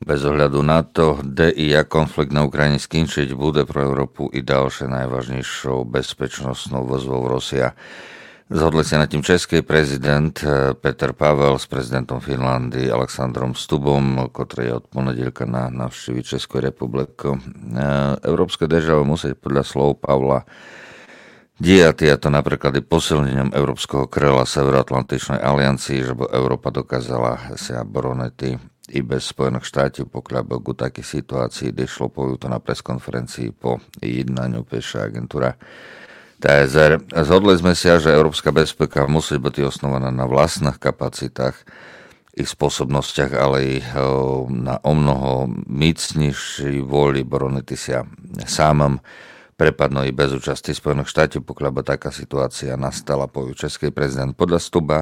Bez ohľadu na to, kde i jak konflikt na Ukrajine skončiť, bude pro Európu i ďalšie najvážnejšou bezpečnostnou výzvou Rusia. Zhodli sa na tým český prezident Petr Pavel s prezidentom Finlandy Alexandrom Stubom, ktorý je od ponedieľka na navštívi Českú republiku. Európske državy musí podľa slov Pavla diať, a to napríklad i posilnením Európskeho krídla Severoatlantičnej aliancii, že by Európa dokázala sa broniť i bez Spojených štátov, pokiaľ by ku takej situácii došlo, povie to na preskonferencii po jednaniu píše agentúra TSR. Zhodli sme sa, že európska bezpeka musí byť osnovaná na vlastných kapacitách i spôsobnostiach, ale i na omnoho mocnejšej vôli broniť sa samým, prepadno i bez účasti Spojených štátov, pokiaľ by taká situácia nastala, povie český prezident. Podľa Stuba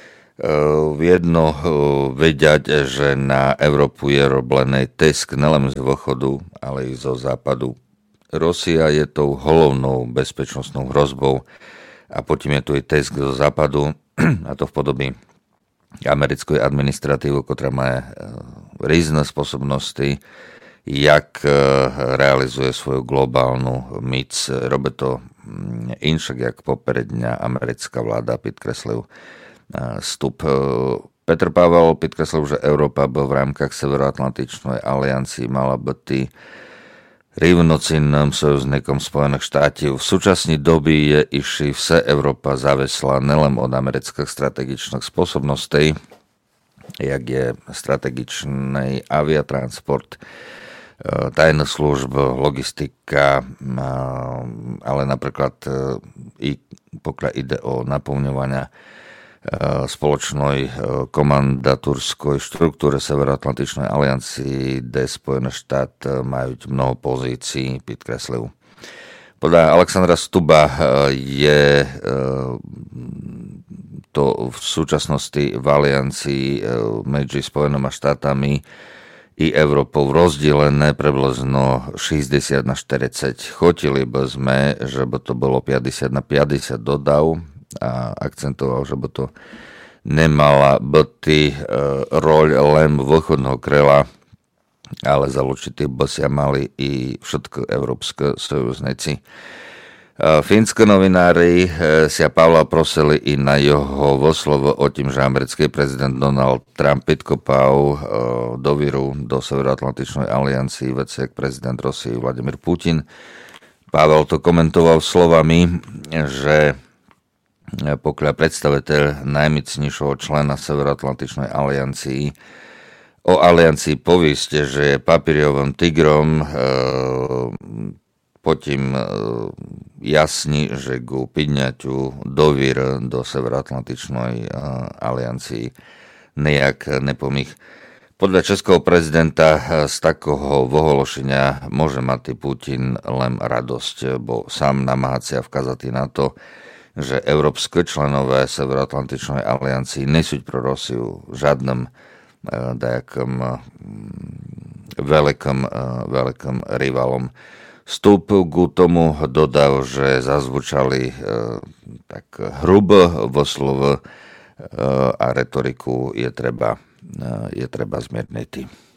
jedno vedieť, že na Európu je roblený tisk nelen z východu, ale i zo západu. Rusia je tou hlavnou bezpečnostnou hrozbou a potom je tu i tisk zo západu, a to v podobe americkej administratívy, ktorá má rôzne spôsobnosti, jak realizuje svoju globálnu moc. Robí to inšak, jak popredňa americká vláda, podkreslil Stup. Petr Pavel podkreslil, že Európa by v rámkach Severoatlantičnej aliancii mala byť rovnocinným sojuzníkom Spojených štátov. V súčasnej dobe je iši vse Európa závislá nelen od amerických strategičných spôsobností, jak je strategičný aviatransport, tajné služby, logistika, ale napríklad i pokiaľ ide o naplňovania spoločnej komandatúrskej štruktúre Severoatlantičnej aliancii, kde Spojené štáty majú mnoho pozícií, podkreslil. Podľa Alexandra Stuba je to v súčasnosti v aliancii medzi Spojenými štátami i Európou rozdelené približno 60 na 40. Chotili by sme, že by to bolo 50 na 50, dodal, a akcentoval, že by to nemala byť roľ len východného krídla, ale za určitý by sa mali i všetko európske sojuzníci. Fínske novinári sa Pavla prosili i na jeho voslovo o tým, že americký prezident Donald Trump podkopal dôveru do Severoatlantičnej aliancii, veci jak prezident Rusie Vladimír Putin. Pavel to komentoval slovami, že pokiaľ predstaviteľ najmocnejšieho člena Severoatlantičnej aliancii o aliancii povieste, že je papierovým tigrom, potom jasní, že ku podňaťu dôver do Severoatlantičnej aliancii nejak nepomých. Podľa českého prezidenta z takého vohološenia môže mať Putin len radosť, bo sám namáha sa vkazať na to, že európske členové Severoatlantičnej aliancii nesú pro Rusiu žiadnym nejakým veľkým rivalom. Stup ku tomu dodal, že zazvučali tak hrubo vo slovo a retoriku je treba zmierniť.